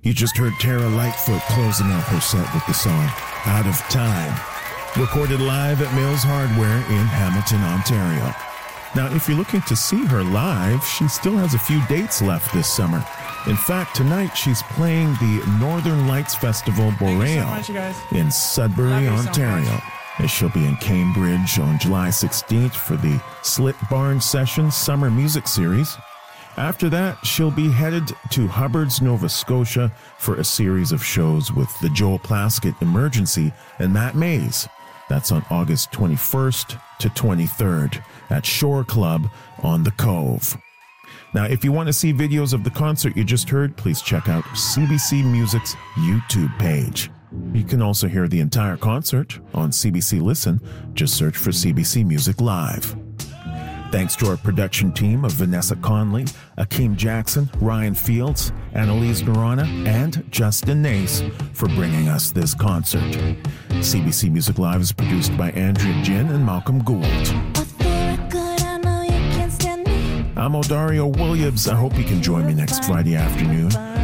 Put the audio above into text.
You just heard Tara Lightfoot closing out her set with the song Out of Time, recorded live at Mills Hardware in Hamilton, Ontario. Now, if you're looking to see her live, she still has a few dates left this summer. In fact, tonight she's playing the Northern Lights Festival Boreal in Sudbury, Ontario. And she'll be in Cambridge on July 16th for the Slit Barn Sessions Summer Music Series. After that, she'll be headed to Hubbard's, Nova Scotia for a series of shows with the Joel Plaskett Emergency and Matt Mays. That's on August 21st to 23rd at Shore Club on the Cove. Now, if you want to see videos of the concert you just heard, please check out CBC Music's YouTube page. You can also hear the entire concert on CBC Listen. Just search for CBC Music Live. Thanks to our production team of Vanessa Conley, Akeem Jackson, Ryan Fields, Annalise Norana, and Justin Nace for bringing us this concert. CBC Music Live is produced by Andrea Jin and Malcolm Gould. I'm Odario Williams. I hope you can join me next Friday afternoon